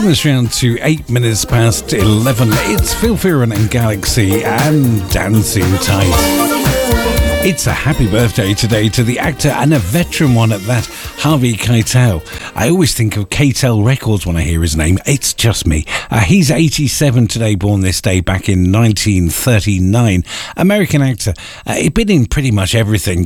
taking us round to 8 minutes past 11. It's Phil Fearon and Galaxy and Dancing Tight. It's a happy birthday today to the actor and a veteran one at that, Harvey Keitel. I always think of Keitel Records when I hear his name. It's just me. He's 87 today, born this day back in 1939. American actor. He'd been in pretty much everything.